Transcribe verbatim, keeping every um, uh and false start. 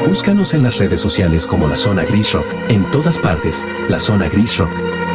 Búscanos en las redes sociales como La Zona Gris Rock. En todas partes, La Zona Gris Rock.